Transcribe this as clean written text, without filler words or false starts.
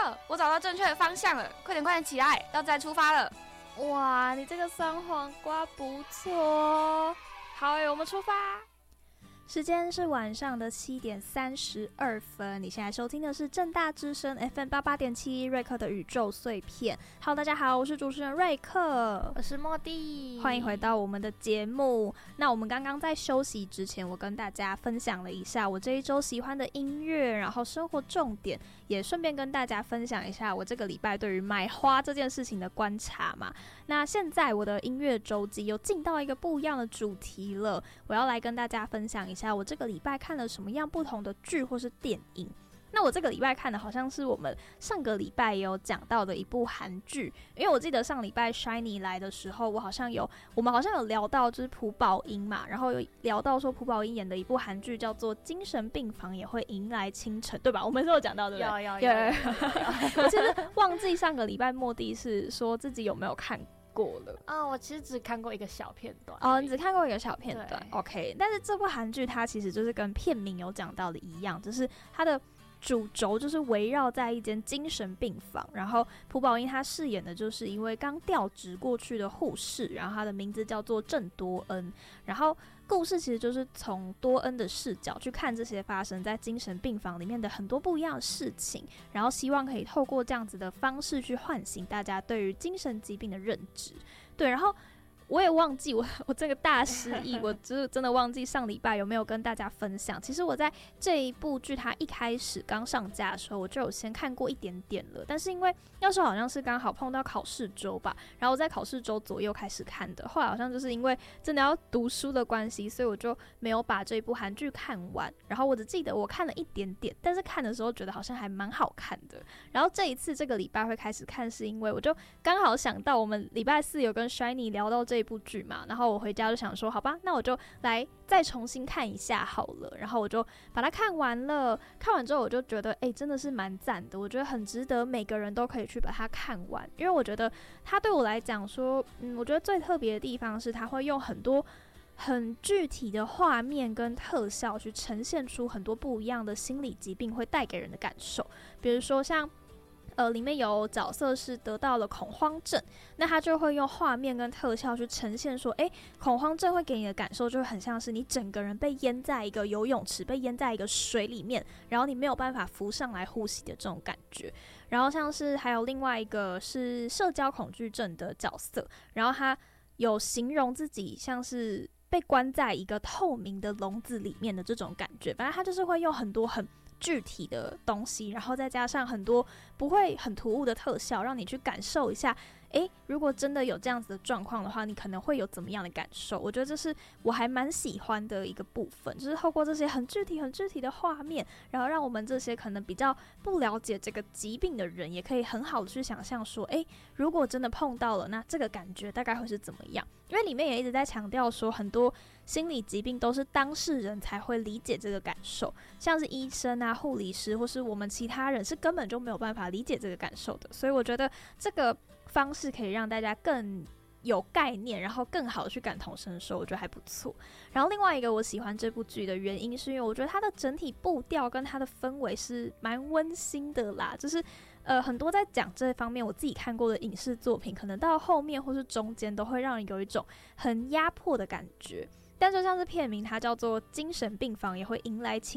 了，我找到正确的方向了，快点起来，要再出发了。 哇，你这个酸黄瓜不错哦。好我们出发。时间是晚上的7:32，你现在收听的是政大之声 FM88.7瑞克的宇宙碎片。Hello， 大家好，我是主持人瑞克， 我是莫蒂， 欢迎回到我们的节目。那我们刚刚在休息之前，我跟大家分享了一下我这一周喜欢的音乐，然后生活重点，也顺便跟大家分享一下我这个礼拜对于买花这件事情的观察嘛。那现在我的音乐周记又进到一个不一样的主题了，我要来跟大家分享一下我这个礼拜看了什么样不同的剧或是电影。那我这个礼拜看的好像是我们上个礼拜也有讲到的一部韩剧，因为我记得上礼拜 Shiny 来的时候，我们好像有聊到就是朴宝英嘛，然后有聊到说朴宝英演的一部韩剧叫做《精神病房也会迎来清晨》，对吧？我们是有讲到对不对？ 有。 我其实忘记上个礼拜莫蒂是说自己有没有看过了我其实只看过一个小片段你只看过一个小片段 OK。 但是这部韩剧它其实就是跟片名有讲到的一样，就是它的主轴就是围绕在一间精神病房，然后朴宝英她饰演的就是一位刚调职过去的护士，然后她的名字叫做郑多恩，然后故事其实就是从多恩的视角去看这些发生在精神病房里面的很多不一样的事情，然后希望可以透过这样子的方式去唤醒大家对于精神疾病的认知。对，然后我也忘记我这个大失忆，我真的忘记上礼拜有没有跟大家分享。其实我在这一部剧它一开始刚上架的时候，我就有先看过一点点了，但是因为那时候好像是刚好碰到考试周吧，然后我在考试周左右开始看的，后来好像就是因为真的要读书的关系，所以我就没有把这一部韩剧看完，然后我只记得我看了一点点，但是看的时候觉得好像还蛮好看的。然后这一次这个礼拜会开始看，是因为我就刚好想到我们礼拜四有跟 Shiny 聊到这一部剧嘛，然后我回家就想说好吧，那我就来再重新看一下好了，然后我就把它看完了。看完之后我就觉得真的是蛮赞的，我觉得很值得每个人都可以去把它看完，因为我觉得它对我来讲说我觉得最特别的地方是它会用很多很具体的画面跟特效去呈现出很多不一样的心理疾病会带给人的感受。比如说像里面有角色是得到了恐慌症，那他就会用画面跟特效去呈现说恐慌症会给你的感受就会很像是你整个人被淹在一个游泳池，被淹在一个水里面，然后你没有办法浮上来呼吸的这种感觉。然后像是还有另外一个是社交恐惧症的角色，然后他有形容自己像是被关在一个透明的笼子里面的这种感觉，反正他就是会用很多很具体的东西，然后再加上很多不会很突兀的特效，让你去感受一下如果真的有这样子的状况的话，你可能会有怎么样的感受。我觉得这是我还蛮喜欢的一个部分，就是透过这些很具体的画面，然后让我们这些可能比较不了解这个疾病的人也可以很好的去想象说如果真的碰到了，那这个感觉大概会是怎么样。因为里面也一直在强调说很多心理疾病都是当事人才会理解这个感受，像是医生啊、护理师或是我们其他人是根本就没有办法理解这个感受的。所以我觉得这个方式可以让大家更有概念，然后更好的去感同身受，我觉得还不错。然后另外一个我喜欢这部剧的原因是因为我觉得它的整体步调跟它的氛围是蛮温馨的啦，就是很多在讲这方面我自己看过的影视作品，可能到后面或是中间都会让人有一种很压迫的感觉，但就像是片名它叫做精神病房也会迎来